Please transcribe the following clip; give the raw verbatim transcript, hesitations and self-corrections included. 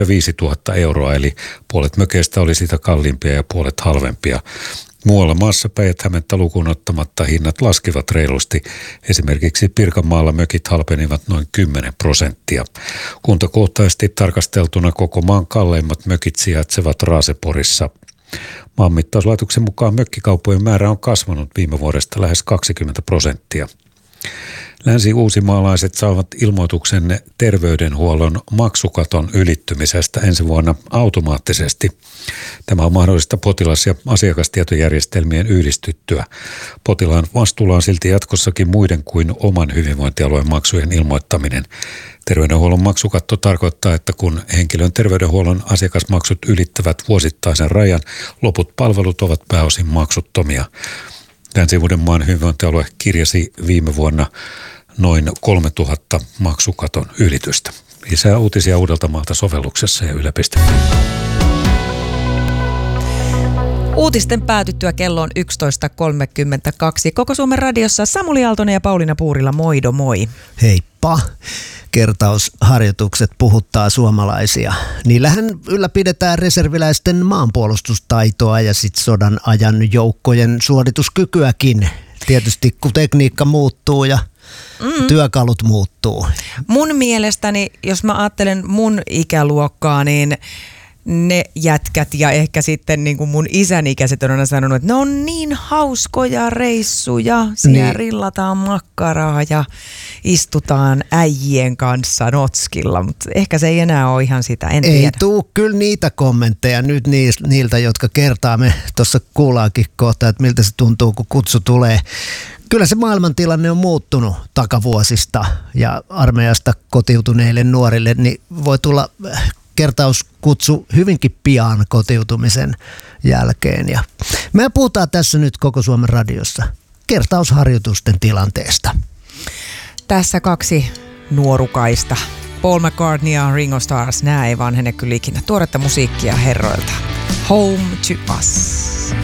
viisituhatta euroa, eli puolet mökeistä oli sitä kalliimpia ja puolet halvempia. Muualla maassa Päijät-Hämettä lukuun ottamatta hinnat laskivat reilusti. Esimerkiksi Pirkanmaalla mökit halpenivat noin kymmenen prosenttia. Kuntakohtaisesti tarkasteltuna koko maan kalleimmat mökit sijaitsevat Raaseporissa. Maanmittauslaitoksen mukaan mökkikauppojen määrä on kasvanut viime vuodesta lähes kaksikymmentä prosenttia. Länsi-uusimaalaiset saavat ilmoituksen terveydenhuollon maksukaton ylittymisestä ensi vuonna automaattisesti. Tämä on mahdollista potilas- ja asiakastietojärjestelmien yhdistyttyä. Potilaan vastuulla on silti jatkossakin muiden kuin oman hyvinvointialueen maksujen ilmoittaminen. Terveydenhuollon maksukatto tarkoittaa, että kun henkilön terveydenhuollon asiakasmaksut ylittävät vuosittaisen rajan, loput palvelut ovat pääosin maksuttomia. Länsi-Uudenmaan hyvinvointialue kirjasi viime vuonna noin kolmetuhatta maksukaton ylitystä. Lisää uutisia Uudeltamaalta sovelluksessa ja yle piste fi. Uutisten päätyttyä kello on yksitoista kolmekymmentäkaksi. Koko Suomen radiossa Samuli Aaltonen ja Pauliina Puurila, moido moi. Heippa. Kertausharjoitukset puhuttaa suomalaisia. Niillähän ylläpidetään reserviläisten maanpuolustustaitoa ja sit sodan ajan joukkojen suorituskykyäkin. Tietysti kun tekniikka muuttuu ja mm. työkalut muuttuu. Mun mielestäni, jos mä ajattelen mun ikäluokkaa, niin ne jätkät ja ehkä sitten niin kuin mun isän ikäiset on aina sanonut, että ne on niin hauskoja reissuja. Siellä niin. rillataan makkaraa ja istutaan äijien kanssa notskilla, mutta ehkä se ei enää ole ihan sitä, en Ei tiedä. tuu kyllä niitä kommentteja nyt niiltä, jotka kertaa me tuossa kuullaankin kohta, että miltä se tuntuu, kun kutsu tulee. Kyllä se maailmantilanne on muuttunut takavuosista ja armeijasta kotiutuneille nuorille, niin voi tulla kertauskutsu hyvinkin pian kotiutumisen jälkeen. Ja me puhutaan tässä nyt koko Suomen radiossa kertausharjoitusten tilanteesta. Tässä kaksi nuorukaista. Paul McCartney ja Ringo Starr, nämä ei vanhene kyllä ikinä. Tuoretta musiikkia herroilta. Home to Us.